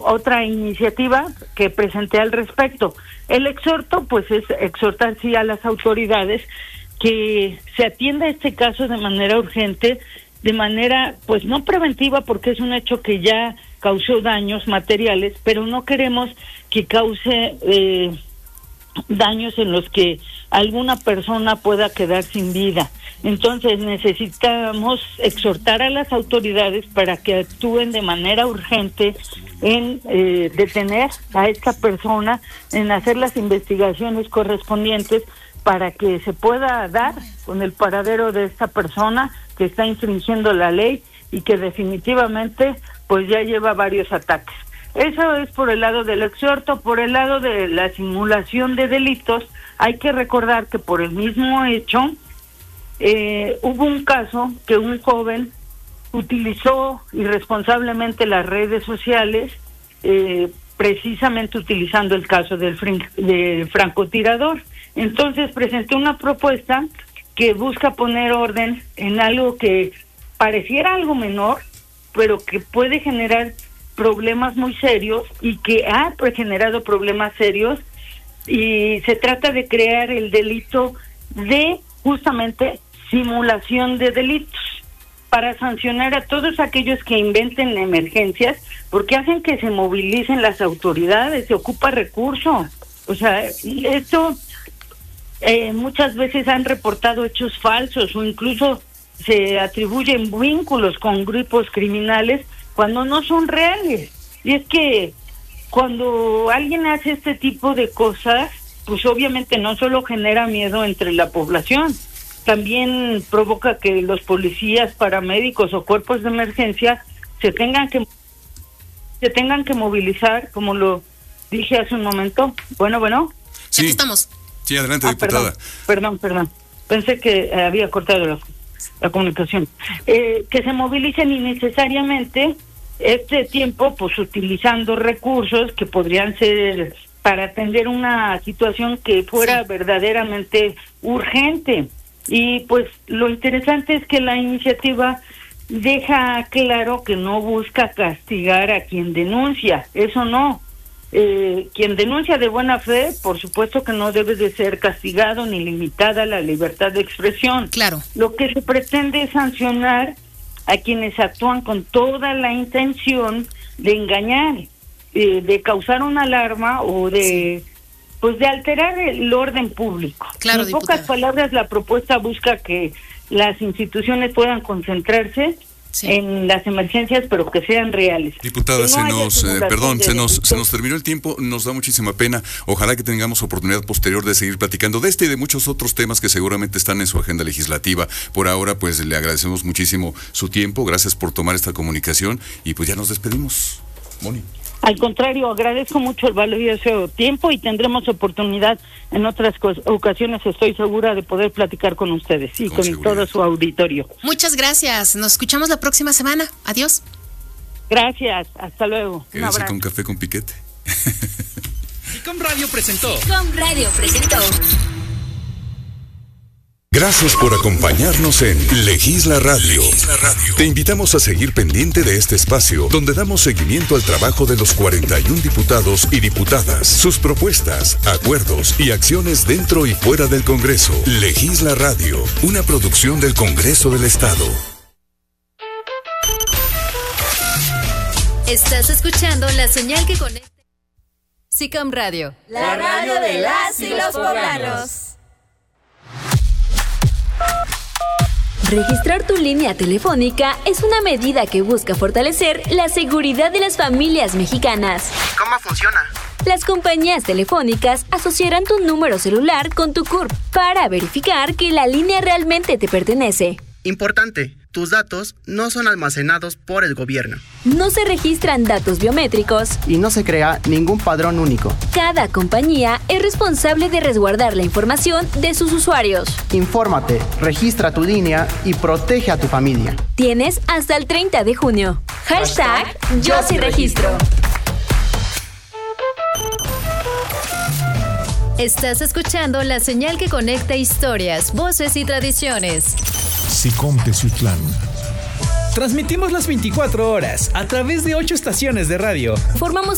otra iniciativa que presenté al respecto. El exhorto, pues, es exhortar sí a las autoridades que se atienda este caso de manera urgente, de manera, pues, no preventiva, porque es un hecho que ya causó daños materiales, pero no queremos que cause daños en los que alguna persona pueda quedar sin vida. Entonces necesitamos exhortar a las autoridades para que actúen de manera urgente en detener a esta persona, en hacer las investigaciones correspondientes para que se pueda dar con el paradero de esta persona que está infringiendo la ley y que definitivamente pues ya lleva varios ataques. Eso es por el lado del exhorto. Por el lado de la simulación de delitos, hay que recordar que por el mismo hecho hubo un caso que un joven utilizó irresponsablemente las redes sociales, precisamente utilizando el caso del francotirador. Entonces presenté una propuesta que busca poner orden en algo que pareciera algo menor, pero que puede generar problemas muy serios y que ha generado problemas serios, y se trata de crear el delito de justamente simulación de delitos para sancionar a todos aquellos que inventen emergencias, porque hacen que se movilicen las autoridades, se ocupa recurso. O sea, esto muchas veces han reportado hechos falsos o incluso se atribuyen vínculos con grupos criminales cuando no son reales. Y es que cuando alguien hace este tipo de cosas, pues obviamente no solo genera miedo entre la población, también provoca que los policías, paramédicos o cuerpos de emergencia se tengan que movilizar, como lo dije hace un momento. Bueno. Sí, aquí estamos. Sí, adelante, diputada. Perdón. Pensé que había cortado la comunicación. Que se movilicen innecesariamente este tiempo, pues utilizando recursos que podrían ser para atender una situación que fuera verdaderamente urgente. Y pues lo interesante es que la iniciativa deja claro que no busca castigar a quien denuncia, eso no. Quien denuncia de buena fe, por supuesto que no debe de ser castigado ni limitada la libertad de expresión. Claro. Lo que se pretende es sancionar a quienes actúan con toda la intención de engañar, de causar una alarma o de alterar el orden público. Claro, en pocas palabras, la propuesta busca que las instituciones puedan concentrarse en las emergencias, pero que sean reales. Diputada, se nos terminó el tiempo, nos da muchísima pena. Ojalá que tengamos oportunidad posterior de seguir platicando de este y de muchos otros temas que seguramente están en su agenda legislativa. Por ahora, pues le agradecemos muchísimo su tiempo, gracias por tomar esta comunicación y pues ya nos despedimos. Moni. Al contrario, agradezco mucho el valioso tiempo y tendremos oportunidad en otras ocasiones, estoy segura, de poder platicar con ustedes y con todo su auditorio. Muchas gracias, nos escuchamos la próxima semana. Adiós. Gracias, hasta luego. Quédese con café con piquete. SICOM Radio presentó. Gracias por acompañarnos en Legisla Radio. Te invitamos a seguir pendiente de este espacio, donde damos seguimiento al trabajo de los 41 diputados y diputadas, sus propuestas, acuerdos y acciones dentro y fuera del Congreso. Legisla Radio, una producción del Congreso del Estado. Estás escuchando la señal que conecta. SICOM Radio, la radio de las y los poblanos. Registrar tu línea telefónica es una medida que busca fortalecer la seguridad de las familias mexicanas. ¿Cómo funciona? Las compañías telefónicas asociarán tu número celular con tu CURP para verificar que la línea realmente te pertenece. Importante, tus datos no son almacenados por el gobierno. No se registran datos biométricos. Y no se crea ningún padrón único. Cada compañía es responsable de resguardar la información de sus usuarios. Infórmate, registra tu línea y protege a tu familia. Tienes hasta el 30 de junio. Hashtag Yo sí registro. Estás escuchando la señal que conecta historias, voces y tradiciones. SICOM Teciutlán. Transmitimos las 24 horas a través de 8 estaciones de radio. Formamos